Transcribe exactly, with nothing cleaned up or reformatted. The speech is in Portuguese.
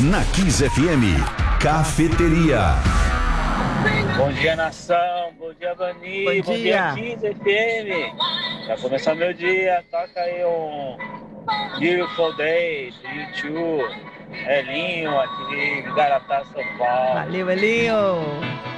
Na Kiss F M, Cafeteria. Bom dia, nação. Bom dia, Vani. Bom Bom dia, dia. Kiss F M. Já começou meu dia. Toca aí um Beautiful Day do YouTube. Elinho, aqui de Garatá, São Paulo. Valeu, Elinho.